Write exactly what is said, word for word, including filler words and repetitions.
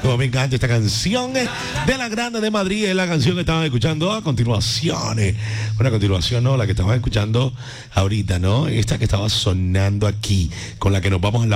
Como me encanta esta canción de La Grande de Madrid, es la canción que estaban escuchando a continuación. eh. Bueno, a continuación, ¿no? La que estaban escuchando ahorita, ¿no? Esta que estaba sonando aquí, con la que nos vamos a la